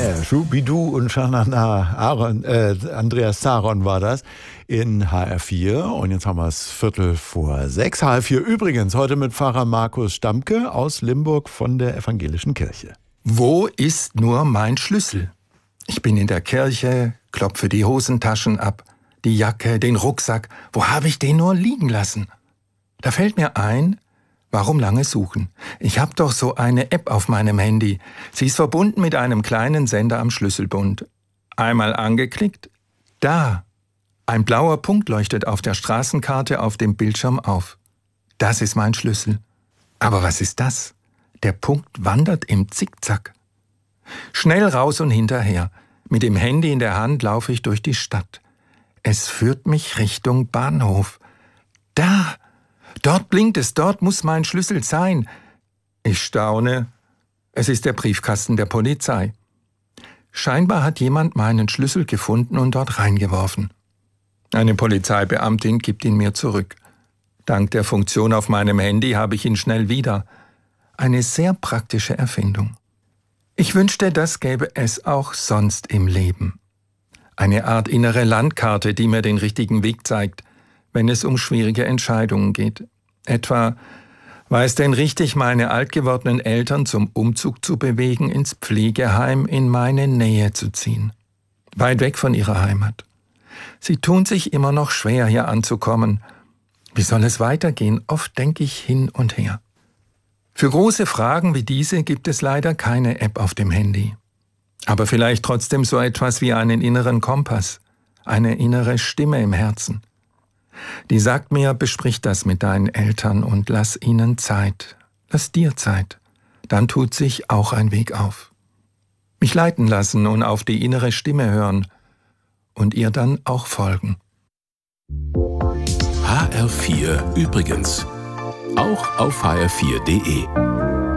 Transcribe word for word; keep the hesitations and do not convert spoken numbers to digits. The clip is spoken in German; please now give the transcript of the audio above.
Yeah, Schubidu und Shanana Aaron, äh, Andreas Zaron war das in H R vier. Und jetzt haben wir es Viertel vor sechs. H R vier übrigens heute mit Pfarrer Markus Stamke aus Limburg von der Evangelischen Kirche. Wo ist nur mein Schlüssel? Ich bin in der Kirche, klopfe die Hosentaschen ab, die Jacke, den Rucksack. Wo habe ich den nur liegen lassen? Da fällt mir ein, warum lange suchen? Ich habe doch so eine App auf meinem Handy. Sie ist verbunden mit einem kleinen Sender am Schlüsselbund. Einmal angeklickt, da. Ein blauer Punkt leuchtet auf der Straßenkarte auf dem Bildschirm auf. Das ist mein Schlüssel. Aber was ist das? Der Punkt wandert im Zickzack. Schnell raus und hinterher. Mit dem Handy in der Hand laufe ich durch die Stadt. Es führt mich Richtung Bahnhof. Da! Dort blinkt es, dort muss mein Schlüssel sein. Ich staune. Es ist der Briefkasten der Polizei. Scheinbar hat jemand meinen Schlüssel gefunden und dort reingeworfen. Eine Polizeibeamtin gibt ihn mir zurück. Dank der Funktion auf meinem Handy habe ich ihn schnell wieder. Eine sehr praktische Erfindung. Ich wünschte, das gäbe es auch sonst im Leben. Eine Art innere Landkarte, die mir den richtigen Weg zeigt, wenn es um schwierige Entscheidungen geht. Etwa, war es denn richtig, meine alt gewordenen Eltern zum Umzug zu bewegen, ins Pflegeheim in meine Nähe zu ziehen? Weit weg von ihrer Heimat. Sie tun sich immer noch schwer, hier anzukommen. Wie soll es weitergehen? Oft denke ich hin und her. Für große Fragen wie diese gibt es leider keine App auf dem Handy. Aber vielleicht trotzdem so etwas wie einen inneren Kompass, eine innere Stimme im Herzen. Die sagt mir, besprich das mit deinen Eltern und lass ihnen Zeit. Lass dir Zeit. Dann tut sich auch ein Weg auf. Mich leiten lassen und auf die innere Stimme hören und ihr dann auch folgen. H R vier übrigens. Auch auf H R vier punkt de.